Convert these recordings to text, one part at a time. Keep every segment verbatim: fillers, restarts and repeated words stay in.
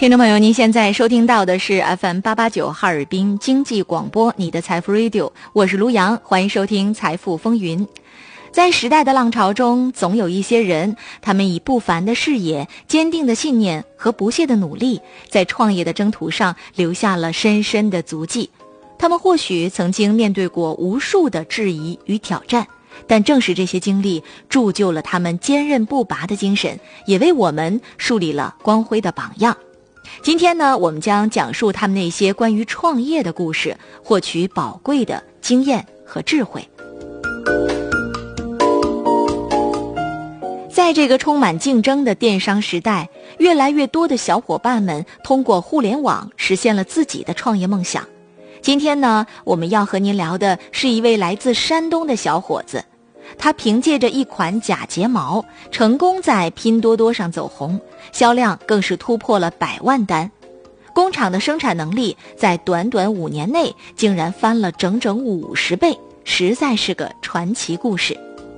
听众朋友，您现在收听到的是 F M 八八九哈尔滨经济广播，你的财富 Radio， 我是卢阳，欢迎收听财富风云。在时代的浪潮中，总有一些人，他们以不凡的视野、坚定的信念和不懈的努力，在创业的征途上留下了深深的足迹。他们或许曾经面对过无数的质疑与挑战，但正是这些经历铸就了他们坚韧不拔的精神，也为我们树立了光辉的榜样。今天呢，我们将讲述他们那些关于创业的故事，获取宝贵的经验和智慧。在这个充满竞争的电商时代，越来越多的小伙伴们通过互联网实现了自己的创业梦想。今天呢，我们要和您聊的是一位来自山东的小伙子，他凭借着一款假睫毛，成功在拼多多上走红，销量更是突破了百万单。工厂的生产能力在短短五年内竟然翻了整整五十倍，实在是个传奇故事。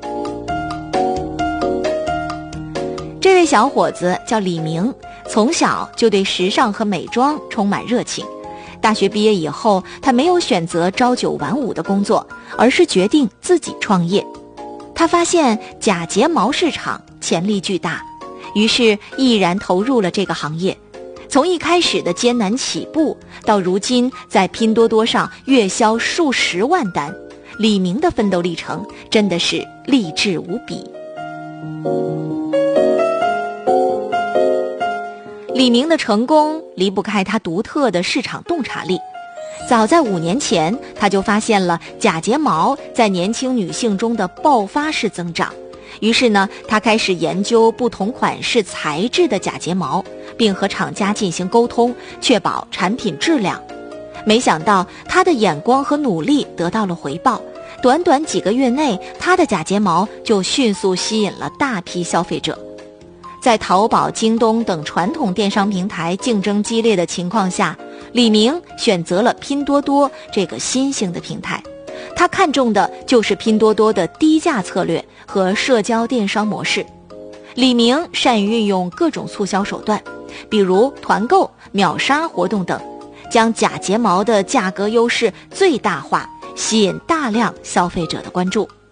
这位小伙子叫李明，从小就对时尚和美妆充满热情。大学毕业以后，他没有选择朝九晚五的工作，而是决定自己创业。他发现假睫毛市场潜力巨大，于是毅然投入了这个行业。从一开始的艰难起步，到如今在拼多多上月销数十万单，李明的奋斗历程真的是励志无比。李明的成功离不开他独特的市场洞察力。早在五年前，他就发现了假睫毛在年轻女性中的爆发式增长。于是呢，他开始研究不同款式材质的假睫毛，并和厂家进行沟通，确保产品质量。没想到他的眼光和努力得到了回报，短短几个月内，他的假睫毛就迅速吸引了大批消费者。在淘宝、京东等传统电商平台竞争激烈的情况下，李明选择了拼多多这个新兴的平台。他看重的就是拼多多的低价策略和社交电商模式。李明善于运用各种促销手段，比如团购、秒杀活动等，将假睫毛的价格优势最大化，吸引大量消费者的关注。